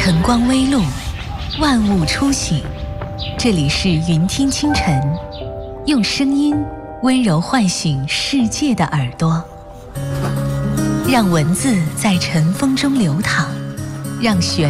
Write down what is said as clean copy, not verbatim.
晨光微露，万物初醒。这里是云听清晨，用声音温柔唤醒世界的耳朵，让文字在晨风中流淌，让旋